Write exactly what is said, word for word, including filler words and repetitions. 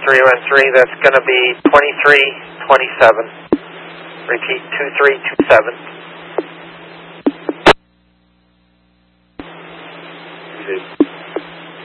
three one three, that's going to be twenty-three twenty-seven. Repeat, two three two seven. Okay.